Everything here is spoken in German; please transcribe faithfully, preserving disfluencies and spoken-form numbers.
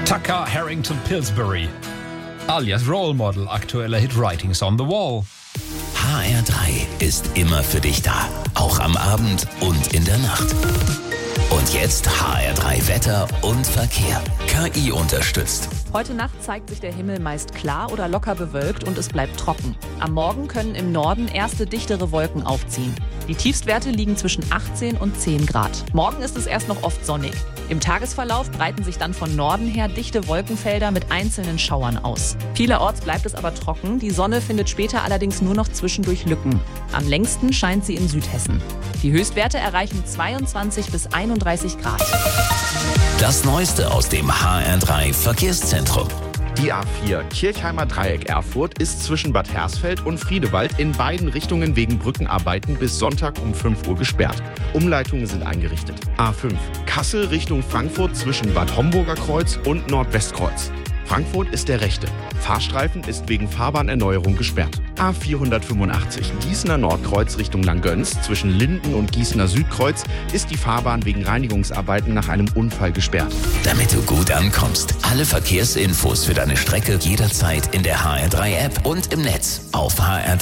Tucker Harrington Pillsbury, alias Role Model aktueller Hit Writings on the Wall. H R drei ist immer für dich da, auch am Abend und in der Nacht. Und jetzt H R drei Wetter und Verkehr. K I unterstützt. Heute Nacht zeigt sich der Himmel meist klar oder locker bewölkt und es bleibt trocken. Am Morgen können im Norden erste dichtere Wolken aufziehen. Die Tiefstwerte liegen zwischen achtzehn und zehn Grad. Morgen ist es erst noch oft sonnig. Im Tagesverlauf breiten sich dann von Norden her dichte Wolkenfelder mit einzelnen Schauern aus. Vielerorts bleibt es aber trocken. Die Sonne findet später allerdings nur noch zwischendurch Lücken. Am längsten scheint sie in Südhessen. Die Höchstwerte erreichen zweiundzwanzig bis einunddreißig Grad. Das Neueste aus dem H R drei Verkehrszentrum. Die A vier Kirchheimer Dreieck Erfurt ist zwischen Bad Hersfeld und Friedewald in beiden Richtungen wegen Brückenarbeiten bis Sonntag um fünf Uhr gesperrt. Umleitungen sind eingerichtet. A fünf Kassel Richtung Frankfurt zwischen Bad Homburger Kreuz und Nordwestkreuz. Frankfurt ist der rechte. Fahrstreifen ist wegen Fahrbahnerneuerung gesperrt. A vierhundertfünfundachtzig Gießener Nordkreuz Richtung Langgöns zwischen Linden und Gießener Südkreuz ist die Fahrbahn wegen Reinigungsarbeiten nach einem Unfall gesperrt. Damit du gut ankommst, alle Verkehrsinfos für deine Strecke jederzeit in der H R drei App und im Netz auf H R